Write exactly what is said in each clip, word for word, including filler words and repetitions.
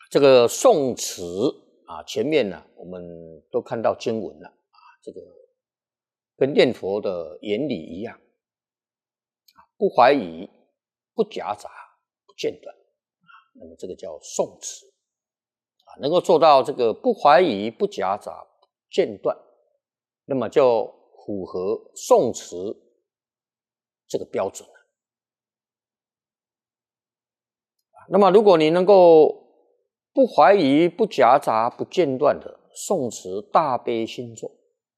这个宋词啊，前面呢我们都看到经文了啊，这个跟念佛的原理一样，不怀疑，不夹杂，不间断啊，那么这个叫宋词啊，能够做到这个不怀疑、不夹杂、不间断，那么就符合宋词这个标准了。那么如果你能够不怀疑、不夹杂、不间断的诵持大悲心咒，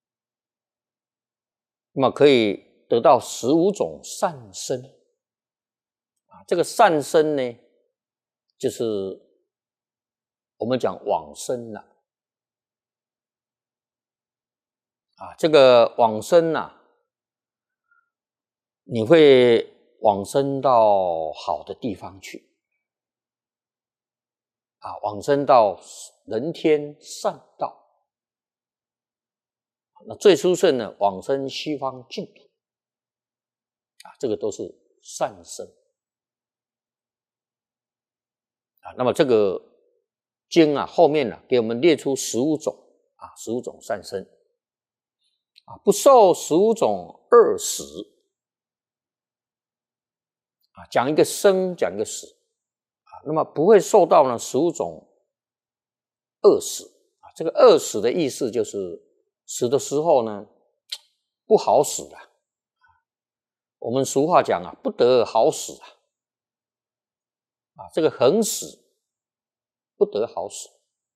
那么可以得到十五种善身啊。这个善身呢，就是我们讲往生了啊。这个往生啊，你会往生到好的地方去。啊，往生到人天善道，那最殊胜呢，往生西方净土，啊，这个都是善生啊。那么这个经啊，后面呢、啊、给我们列出十五种啊，十五种善生啊，不受十五种恶死啊，讲一个生，讲一个死。那么不会受到呢十五种饿死啊，这个饿死的意思就是死的时候呢不好死啊。我们俗话讲啊，不得好死啊，啊，这个横死不得好死。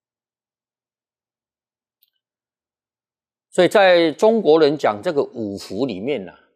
所以在中国人讲这个五福里面呢、啊，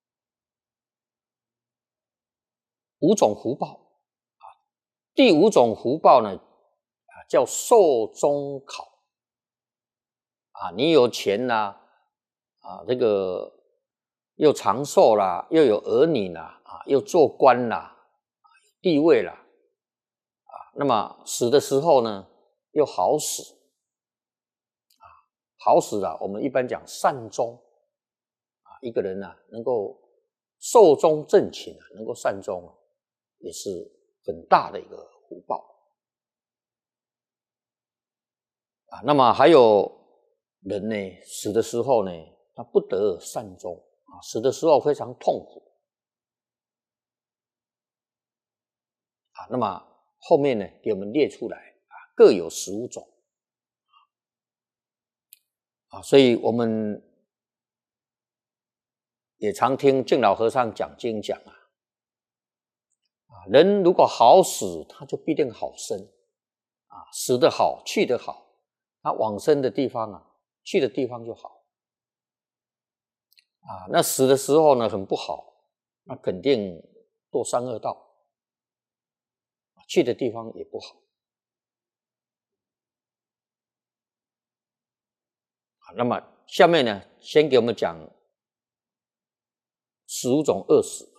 五种福报。第五种福报呢，啊，叫寿终考啊，你有钱啦，啊，这个又长寿啦，又有儿女啦，啊，又做官啦，地位啦，啊，那么死的时候呢，又好死，啊，好死啊，我们一般讲善终，啊，一个人啊，能够寿终正寝啊，能够善终啊，也是很大的一个福报啊。那么还有人呢，死的时候呢，他不得善终啊，死的时候非常痛苦啊。那么后面呢，给我们列出来啊，各有十五种啊。所以我们也常听净老和尚讲经讲啊。人如果好死，他就必定好生啊，死得好，去得好，他往生的地方啊，去的地方就好啊。那死的时候呢，很不好，那肯定堕三恶道，去的地方也不好啊。那么下面呢，先给我们讲十五种恶死。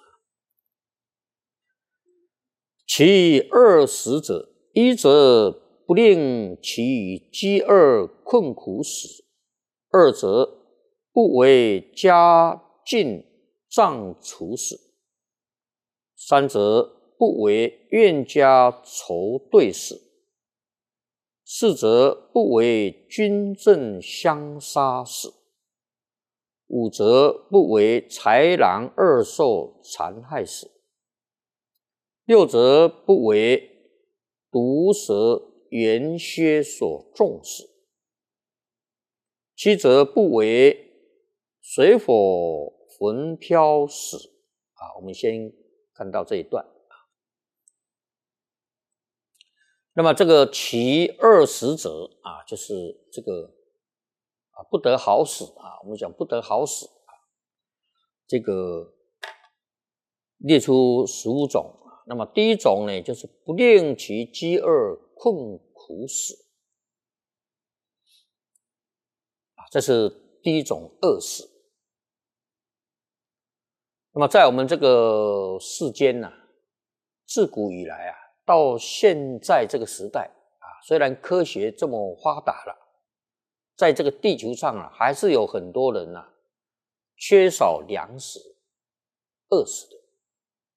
其恶死者，一则不令其饥饿困苦死，二则不为家境障处死，三则不为怨家仇对死，四则不为军政相杀死，五则不为豺狼恶兽残害死，六则不为毒蛇猿蝎所中死，七则不为水火焚飘死啊。我们先看到这一段啊。那么这个其恶死者啊，就是这个啊不得好死啊。我们讲不得好死啊，这个列出十五种。那么第一种呢，就是不令其饥饿困苦死啊，这是第一种饿死。那么在我们这个世间呢、啊，自古以来啊，到现在这个时代啊，虽然科学这么发达了，在这个地球上啊，还是有很多人啊缺少粮食饿死的。